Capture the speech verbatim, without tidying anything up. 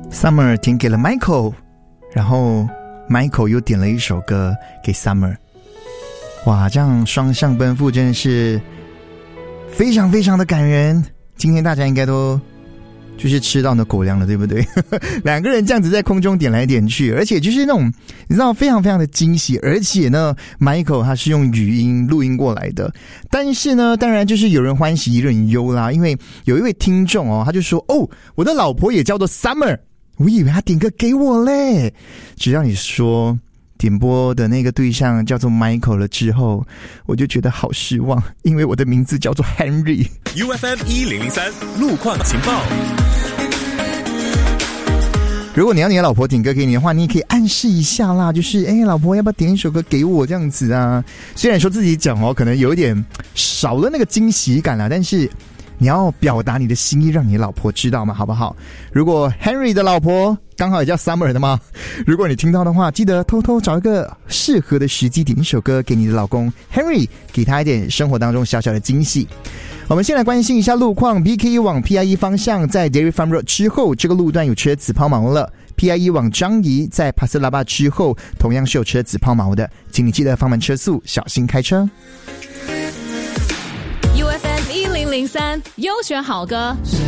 Summer 点给了 Michael， 然后 Michael 又点了一首歌给 Summer。 哇，这样双向奔赴真的是非常非常的感人。今天大家应该都就是吃到那狗粮了，对不对？两个人这样子在空中点来点去，而且就是那种你知道非常非常的惊喜。而且呢 Michael 他是用语音录音过来的，但是呢当然就是有人欢喜有人忧啦，因为有一位听众哦，他就说哦，我的老婆也叫做 Summer， 我以为他点歌给我嘞。只要你说点播的那个对象叫做 Michael 了之后，我就觉得好失望，因为我的名字叫做 Henry。 U F M 一零零三路况情报。 如果你要你的老婆点歌给你的话，你也可以暗示一下啦，就是哎，老婆要不要点一首歌给我这样子啊？虽然说自己讲哦，可能有一点少了那个惊喜感啦，但是你要表达你的心意，让你的老婆知道嘛，好不好？如果 Henry 的老婆刚好也叫 Summer 的吗？如果你听到的话，记得偷偷找一个适合的时机点一首歌给你的老公 Henry， 给他一点生活当中小小的惊喜。我们先来关心一下路况。 B K E 往 P I E 方向在 Dairy Farm Road 之后，这个路段有车子抛锚了。 P I E 往樟宜在帕斯拉巴之后同样是有车子抛锚的，请你记得放慢车速，小心开车。 U F M 一零零三优选好歌。